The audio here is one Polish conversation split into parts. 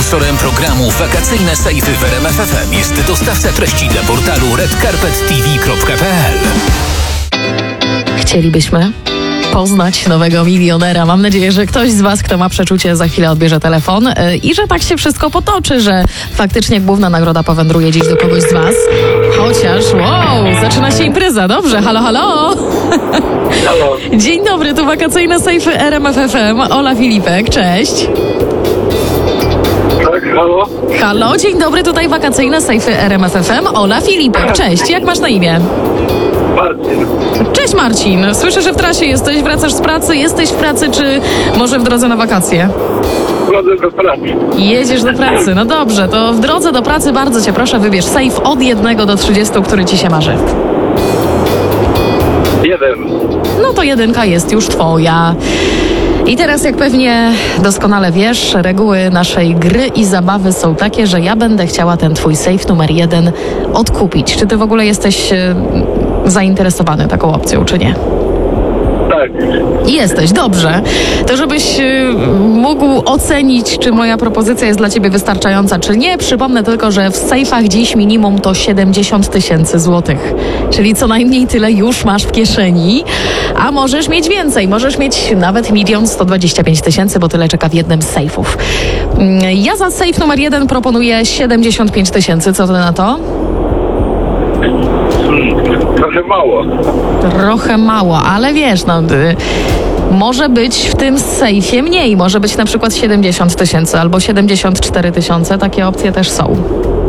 Sponsorem programu Wakacyjne Sejfy w RMF FM jest dostawca treści dla portalu redcarpettv.pl. Chcielibyśmy poznać nowego milionera. Mam nadzieję, że ktoś z was, kto ma przeczucie, za chwilę odbierze telefon i że tak się wszystko potoczy, że faktycznie główna nagroda powędruje dziś do kogoś z was. Chociaż, zaczyna się impreza. Dobrze, halo. Halo. Dzień dobry, tu wakacyjne sejfy RMF FM. Ola Filipek, cześć. Tak, halo. Halo, dzień dobry, tutaj wakacyjne sejfy RMF FM. Ola Filipek, cześć. Jak masz na imię? Marcin. Cześć Marcin, słyszę, że w trasie jesteś, wracasz z pracy, jesteś w pracy, czy może w drodze na wakacje? Wchodzę do pracy. Jedziesz do pracy, no dobrze, to w drodze do pracy bardzo cię proszę, wybierz sejf od 1 do 30, który ci się marzy. 1. No to 1 jest już twoja. I teraz, jak pewnie doskonale wiesz, reguły naszej gry i zabawy są takie, że ja będę chciała ten twój sejf numer 1 odkupić. Czy ty w ogóle jesteś zainteresowany taką opcją, czy nie? Tak. Jesteś, dobrze. To żebyś mógł ocenić, czy moja propozycja jest dla ciebie wystarczająca, czy nie. Przypomnę tylko, że w sejfach dziś minimum to 70 000 złotych. Czyli co najmniej tyle już masz w kieszeni, a możesz mieć więcej. Możesz mieć nawet 1 125 000, bo tyle czeka w jednym z sejfów. Ja za sejf numer 1 proponuję 75 000. Co ty na to? Trochę mało. Trochę mało, ale wiesz, może być w tym sejfie mniej. Może być na przykład 70 000 albo 74 000. Takie opcje też są.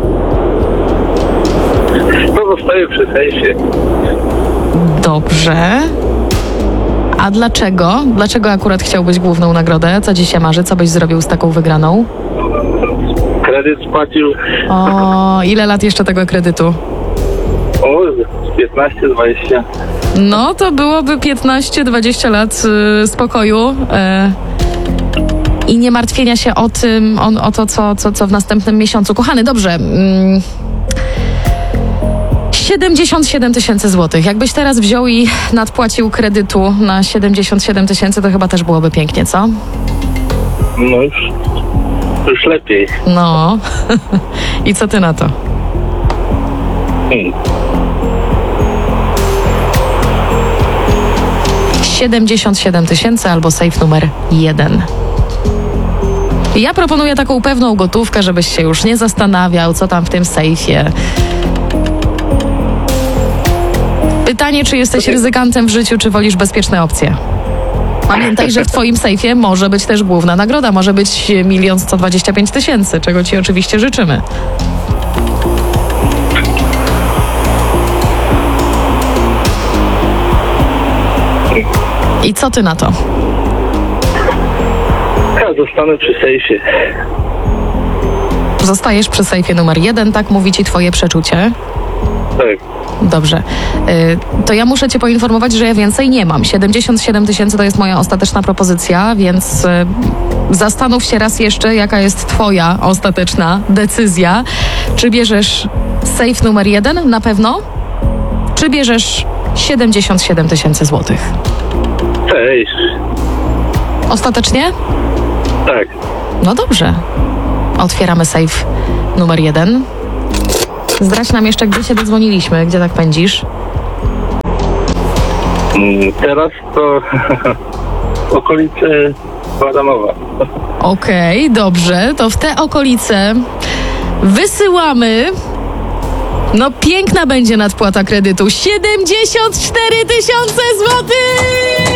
To zostaje przy sejfie. Dobrze. A dlaczego? Dlaczego akurat chciałbyś główną nagrodę? Co ci się marzy? Co byś zrobił z taką wygraną? Kredyt spłacił. O, ile lat jeszcze tego kredytu? O, 15-20. No, to byłoby 15-20 lat spokoju i nie martwienia się o tym, o to, co w następnym miesiącu. Kochany, dobrze. 77 000 złotych. Jakbyś teraz wziął i nadpłacił kredytu na 77 000, to chyba też byłoby pięknie, co? No już lepiej. No. I co ty na to? 77 000 albo sejf numer 1. Ja proponuję taką pewną gotówkę, żebyś się już nie zastanawiał, co tam w tym sejfie. Pytanie, czy jesteś ryzykantem w życiu, czy wolisz bezpieczne opcje? Pamiętaj, że w twoim sejfie może być też główna nagroda, może być 1 125 000, czego ci oczywiście życzymy. I co ty na to? Ja zostanę przy sejfie. Zostajesz przy sejfie numer 1, tak mówi ci twoje przeczucie? Tak. Dobrze. To ja muszę cię poinformować, że ja więcej nie mam. 77 000 to jest moja ostateczna propozycja, więc zastanów się raz jeszcze, jaka jest twoja ostateczna decyzja. Czy bierzesz sejf numer 1 na pewno? Czy bierzesz 77 000 złotych? Cześć. Ostatecznie? Tak. No dobrze. Otwieramy sejf numer 1. Zdradź nam jeszcze, gdzie się dodzwoniliśmy, gdzie tak pędzisz? Teraz to okolice Wadanowa. Okej, dobrze. To w te okolice wysyłamy... No piękna będzie nadpłata kredytu. 74 000 złotych!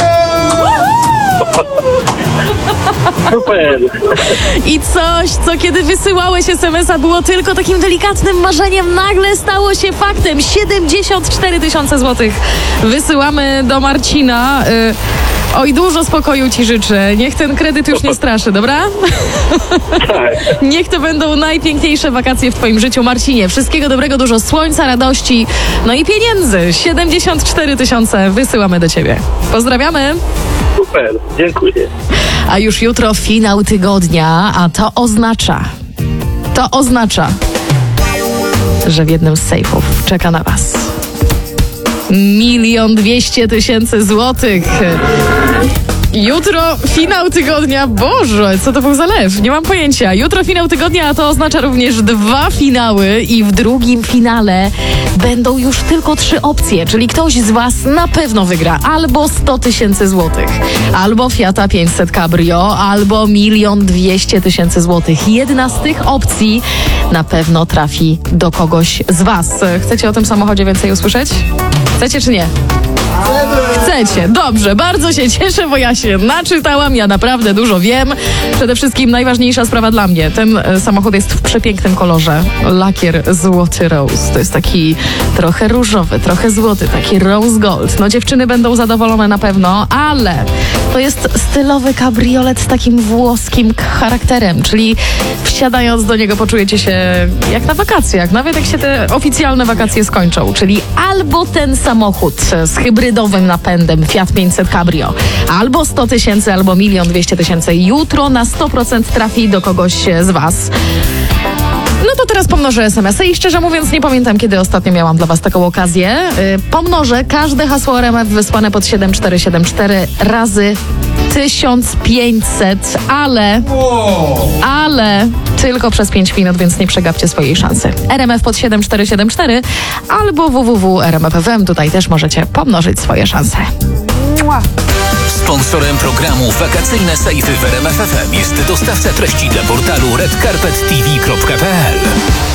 Super. I coś, co kiedy wysyłałeś SMS-a było tylko takim delikatnym marzeniem, nagle stało się faktem. 74 000 złotych wysyłamy do Marcina. Oj, dużo spokoju ci życzę. Niech ten kredyt już nie straszy, dobra? Tak. Niech to będą najpiękniejsze wakacje w twoim życiu, Marcinie. Wszystkiego dobrego, dużo słońca, radości, no i pieniędzy. 74 000 wysyłamy do ciebie. Pozdrawiamy. Super, dziękuję. A już jutro finał tygodnia, a to oznacza, że w jednym z sejfów czeka na was 1 200 000 złotych. Jutro finał tygodnia. Boże, co to był za lew? Nie mam pojęcia. Jutro finał tygodnia, a to oznacza również 2 finały i w drugim finale będą już tylko 3 opcje, czyli ktoś z was na pewno wygra albo 100 000 złotych, albo Fiata 500 Cabrio, albo 1 200 000 złotych. Jedna z tych opcji na pewno trafi do kogoś z was. Chcecie o tym samochodzie więcej usłyszeć? Chcecie czy nie? Chcecie, dobrze, bardzo się cieszę, bo ja się naczytałam, ja naprawdę dużo wiem. Przede wszystkim najważniejsza sprawa dla mnie, ten samochód jest w przepięknym kolorze, lakier złoty rose, to jest taki trochę różowy, trochę złoty, taki rose gold. No dziewczyny będą zadowolone na pewno, ale to jest stylowy kabriolet z takim włoskim charakterem, czyli wsiadając do niego poczujecie się jak na wakacjach, nawet jak się te oficjalne wakacje skończą, czyli albo ten samochód z hybrydowym napędem Fiat 500 Cabrio, albo 100 000, albo 1 200 000 jutro na 100% trafi do kogoś z was. No to teraz pomnożę SMS-y i szczerze mówiąc nie pamiętam, kiedy ostatnio miałam dla was taką okazję. Pomnożę każde hasło RMF wysłane pod 7474 razy 1500, ale tylko przez 5 minut, więc nie przegapcie swojej szansy. RMF pod 7474 albo www.rmf.fm. Tutaj też możecie pomnożyć swoje szanse. Sponsorem programu Wakacyjne Sejfy w RMF FM jest dostawca treści dla portalu redcarpettv.pl.